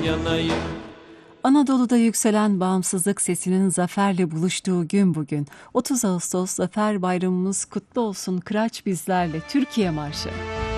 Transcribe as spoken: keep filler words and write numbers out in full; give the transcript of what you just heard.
yanayım. Anadolu'da yükselen bağımsızlık sesinin zaferle buluştuğu gün bugün. otuz Ağustos Zafer Bayramımız kutlu olsun, Kıraç bizlerle, Türkiye Marşı.